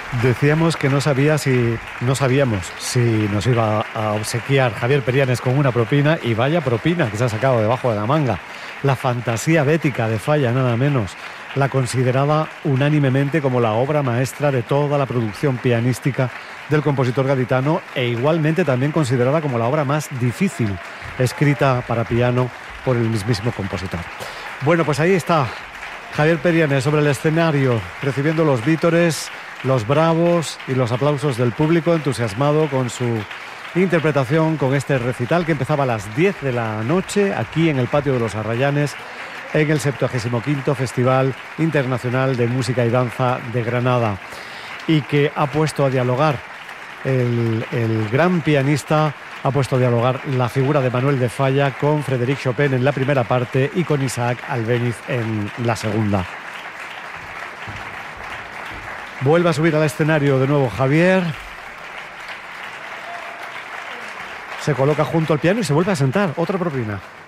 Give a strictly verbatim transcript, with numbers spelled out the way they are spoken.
Decíamos que no sabía si no sabíamos si nos iba a obsequiar Javier Perianes con una propina, y vaya propina que se ha sacado debajo de la manga. La fantasía bética de Falla, nada menos. La considerada unánimemente como la obra maestra de toda la producción pianística del compositor gaditano, e igualmente también considerada como la obra más difícil escrita para piano por el mismísimo compositor. Bueno, pues ahí está Javier Perianes sobre el escenario, recibiendo los vítores, los bravos y los aplausos del público, entusiasmado con su interpretación, con este recital que empezaba a las diez de la noche aquí en el Patio de los Arrayanes, en el septuagésimo quinto Festival Internacional de Música y Danza de Granada, y que ha puesto a dialogar el, el gran pianista, ha puesto a dialogar la figura de Manuel de Falla con Frédéric Chopin en la primera parte y con Isaac Albéniz en la segunda. Vuelve a subir al escenario de nuevo Javier. Se coloca junto al piano y se vuelve a sentar. Otra propina.